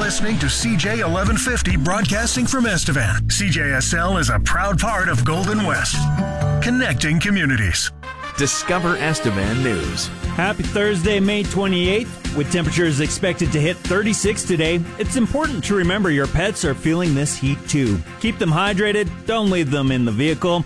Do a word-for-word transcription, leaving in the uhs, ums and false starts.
listening to C J eleven fifty broadcasting from Estevan. C J S L is a proud part of Golden West, connecting communities. Discover Estevan News. Happy Thursday, May twenty-eighth. With temperatures expected to hit thirty-six today, it's important to remember your pets are feeling this heat too. Keep them hydrated, don't leave them in the vehicle,